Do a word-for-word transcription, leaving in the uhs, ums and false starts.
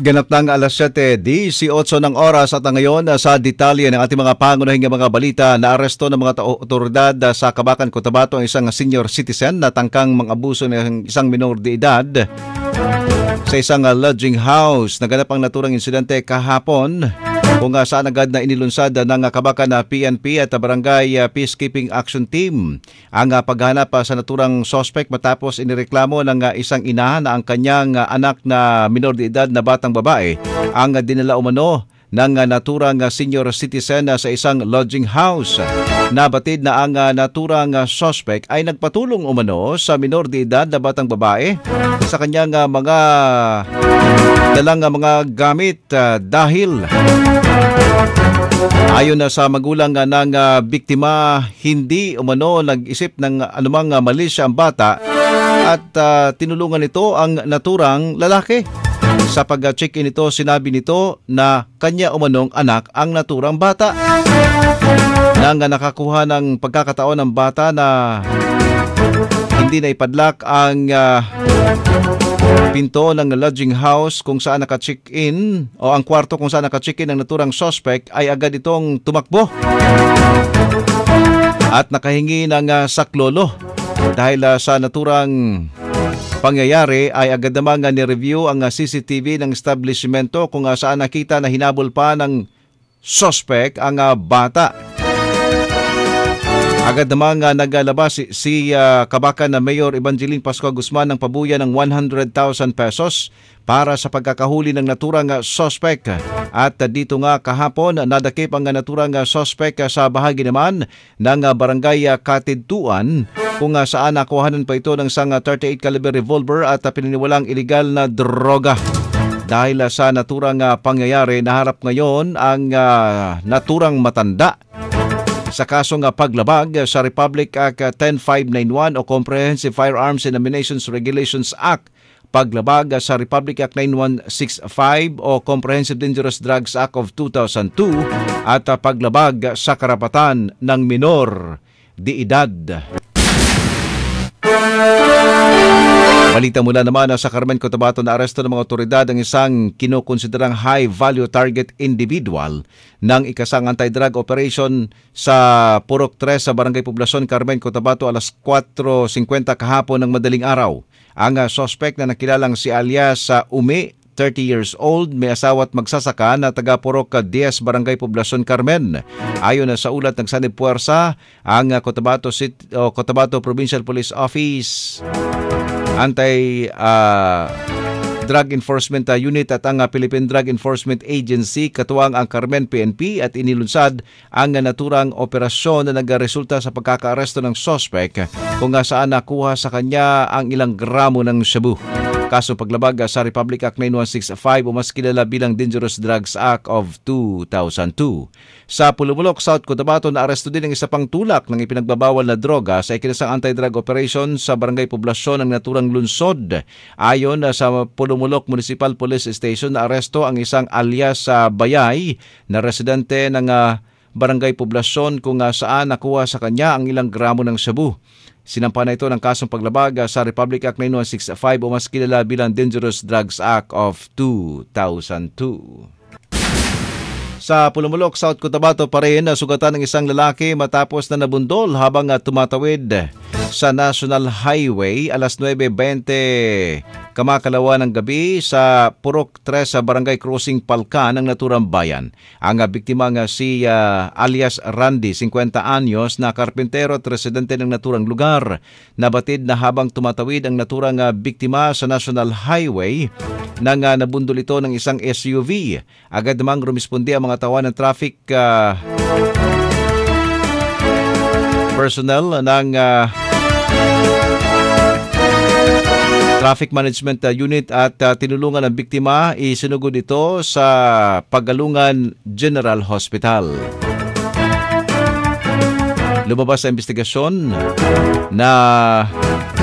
Ganap ng alas siyete eighteen ng oras at ngayon sa detalye ng ating mga pangunahing mga balita na aresto ng mga otoridad sa Kabakan, Cotabato ang isang senior citizen na tangkang mang-abuso ng isang minor de edad sa isang lodging house. Naganap ang naturang insidente kahapon kung saan agad na inilunsad ng Kabakan na P N P at Barangay Peacekeeping Action Team ang paghanap sa naturang suspect matapos inireklamo ng isang ina na ang kanyang anak na minor de edad na batang babae ang dinala umano ng naturang senior citizen sa isang lodging house. Nabatid na ang naturang suspect ay nagpatulong umano sa minor de edad na batang babae sa kanyang mga dalang mga gamit dahil ayon na sa magulang ng uh, biktima, hindi umano nag-isip ng anumang uh, mali siya ang bata at uh, tinulungan nito ang naturang lalaki. Sa pag-check-in nito, sinabi nito na kanya umanong anak ang naturang bata. Nang uh, nakakuha ng pagkakataon ng bata na hindi na ipadlock ang uh, pinto ng lodging house kung saan naka-check-in o ang kwarto kung saan naka-check-in ang naturang suspect ay agad itong tumakbo at nakahingi ng uh, saklolo. Dahil uh, sa naturang pangyayari ay agad namang uh, ni-review ang uh, C C T V ng establishmento kung uh, saan nakita na hinabol pa ng suspect ang uh, bata. Agad namang uh, naglalabas si, si uh, Kabakan na Mayor Evangeline Pascua Guzman ng pabuya ng one hundred thousand pesos para sa pagkakahuli ng naturang uh, suspect. At uh, dito nga kahapon nadakip ang uh, naturang uh, suspect uh, sa bahagi naman ng uh, barangay uh, Katidtuan kung uh, saan nakuhanan pa ito ng isang uh, thirty-eight caliber revolver at uh, pininiwalang illegal na droga. Dahil uh, sa naturang uh, pangyayari, naharap ngayon ang uh, naturang matanda sa kasong paglabag sa Republic Act ten five ninety-one o Comprehensive Firearms and Ammunition Regulations Act, paglabag sa Republic Act ninety-one sixty-five o Comprehensive Dangerous Drugs Act of two thousand two at paglabag sa karapatan ng minor de edad. Balita mula naman sa Carmen, Cotabato na aresto ng mga otoridad ang isang kinukonsiderang high-value target individual ng ikasang anti-drug operation sa Purok tres sa Barangay Poblacion, Carmen, Cotabato alas four fifty kahapon ng madaling araw. Ang suspect na nakilalang si alias sa Umi, thirty years old, may asawa at magsasaka na taga Purok ten, Barangay Poblacion, Carmen. Ayon sa ulat ng Sanib Puwersa, ang Cotabato City, o Cotabato Provincial Police Office Anti uh, Drug Enforcement Unit at ang Philippine Drug Enforcement Agency katuwang ang Carmen P N P at inilunsad ang naturang operasyon na nagresulta sa pagkakaaresto ng suspect kung saan nakuha sa kanya ang ilang gramo ng shabu. Kaso paglabag sa Republic Act ninety-one sixty-five o mas kilala bilang Dangerous Drugs Act of two thousand two. Sa Pulumulok, South Cotabato, naaresto din ang isa pang tulak ng ipinagbabawal na droga sa ikinasang anti-drug operation sa Barangay Poblacion ng naturang lungsod. Ayon sa Pulumulok Municipal Police Station, naaresto ang isang alias sa Bayay na residente ng uh, Barangay Poblacion kung uh, saan nakuha sa kanya ang ilang gramo ng shabu. Sinampa na ito ng kasong paglabag sa Republic Act ninety-one sixty-five o mas kilala bilang Dangerous Drugs Act of two thousand two. Sa Pulumulok, South Cotabato pa rin, sugatan ng isang lalaki matapos na nabundol habang tumatawid sa National Highway alas nueve twenty kamakalawa ng gabi sa Purok tres sa Barangay Crossing, Palca ng naturang bayan. Ang biktima nga si uh, alias Randy, fifty anyos, na karpintero at residente ng naturang lugar. Nabatid na habang tumatawid ang naturang uh, biktima sa National Highway nang uh, nabundol ito ng isang S U V. Agad namang rumispondi ang mga tawan ng traffic uh, personnel ng uh, Traffic Management Unit at uh, tinulungan ang biktima. Isinugod ito sa Pagalungan General Hospital. Lumabas sa investigasyon na